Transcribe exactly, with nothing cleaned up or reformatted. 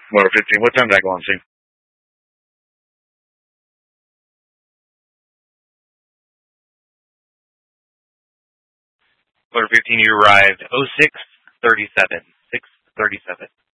Motor fifteen. What time did I go on scene? Motor fifteen, you arrived oh six thirty-seven. six thirty-seven.